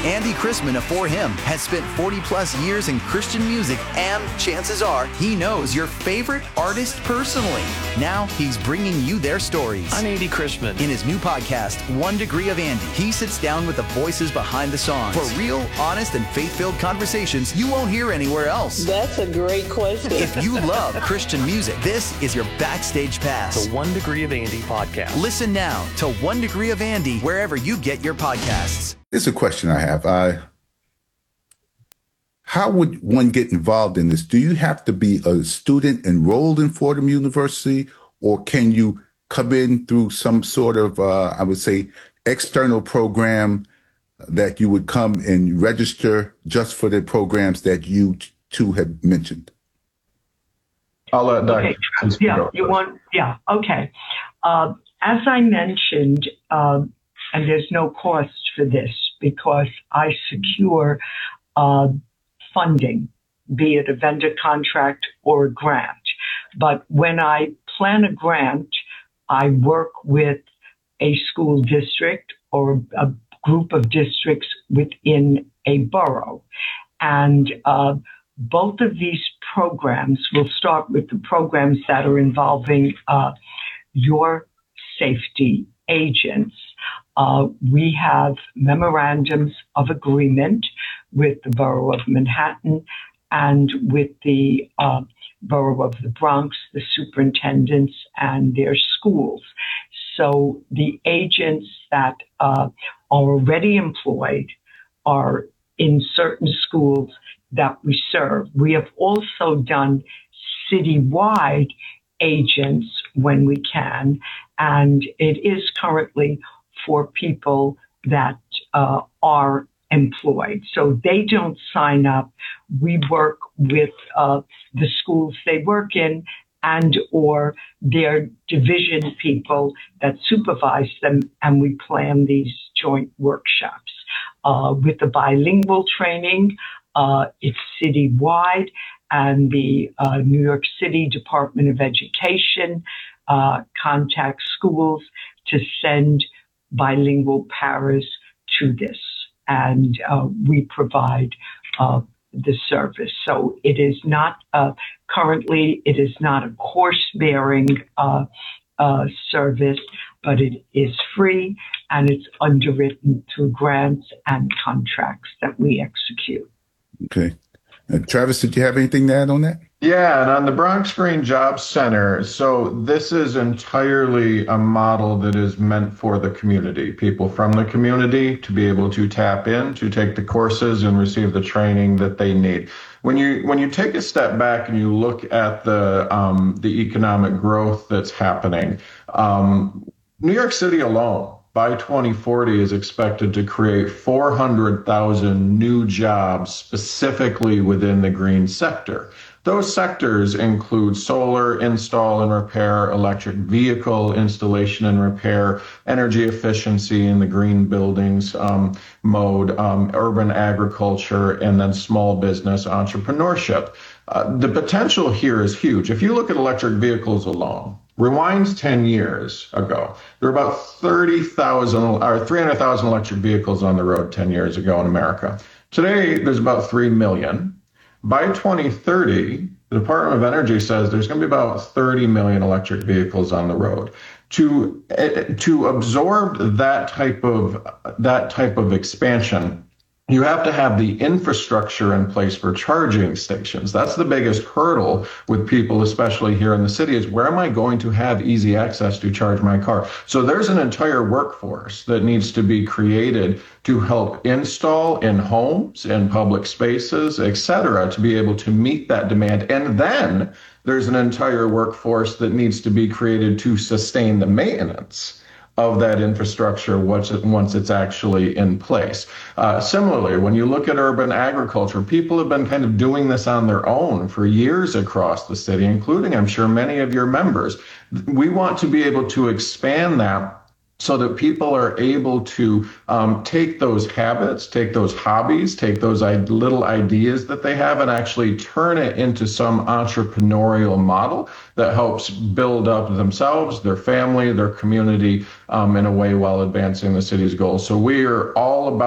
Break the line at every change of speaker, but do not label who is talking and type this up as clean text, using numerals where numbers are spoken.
Andy Chrisman of For Him has spent 40 plus years in Christian music, and chances are he knows your favorite artist personally. Now he's bringing you their stories.
I'm Andy Chrisman.
In his new podcast, 1 Degree of Andy, he sits down with the voices behind the songs for real, honest, and faith-filled conversations you won't hear anywhere else.
That's a great question.
If you love Christian music, this is your backstage pass.
The 1 Degree of Andy podcast.
Listen now to 1 Degree of Andy wherever you get your podcasts.
It's a question I have. How would one get involved in this? Do you have to be a student enrolled in Fordham University, or can you come in through some sort of, I would say, external program that you would come and register just for the programs that you two have mentioned?
I'll let Dr.
Okay. As I mentioned, and there's no cost for this because I secure funding, be it a vendor contract or a grant. But when I plan a grant, I work with a school district or a group of districts within a borough. And both of these programs, will start with the programs that are involving your safety agents. We have memorandums of agreement with the Borough of Manhattan and with the Borough of the Bronx, the superintendents and their schools. So the agents that are already employed are in certain schools that we serve. We have also done citywide agents when we can, and it is currently for people that are employed. So they don't sign up. We work with the schools they work in and or their division people that supervise them, and we plan these joint workshops. With the bilingual training, it's citywide, and the New York City Department of Education contacts schools to send bilingual paras to this, and we provide the service. So it is not currently, it is not a course-bearing service, but it is free, and it's underwritten through grants and contracts that we execute.
Okay. Travis, did you have anything to add on that?
Yeah, and on the Bronx Green Jobs Center, so this is entirely a model that is meant for the community, people from the community to be able to tap in, to take the courses and receive the training that they need. When you take a step back and you look at the economic growth that's happening, New York City alone, by 2040 is expected to create 400,000 new jobs specifically within the green sector. Those sectors include solar install and repair, electric vehicle installation and repair, energy efficiency in the green buildings mode, urban agriculture, and then small business entrepreneurship. The potential here is huge. If you look at electric vehicles alone, rewind 10 years ago, there were about 300,000 electric vehicles on the road 10 years ago in America. Today, there's about 3 million. By 2030, the Department of Energy says there's going to be about 30 million electric vehicles on the road. To absorb that type of expansion, you have to have the infrastructure in place for charging stations. That's the biggest hurdle with people, especially here in the city, is where am I going to have easy access to charge my car? So there's an entire workforce that needs to be created to help install in homes, in public spaces, et cetera, to be able to meet that demand. And then there's an entire workforce that needs to be created to sustain the maintenance of that infrastructure once it's actually in place. Similarly, when you look at urban agriculture, people have been kind of doing this on their own for years across the city, including, I'm sure, many of your members. We want to be able to expand that so that people are able to take those habits, take those hobbies, take those little ideas that they have and actually turn it into some entrepreneurial model that helps build up themselves, their family, their community in a way while advancing the city's goals. So we are all about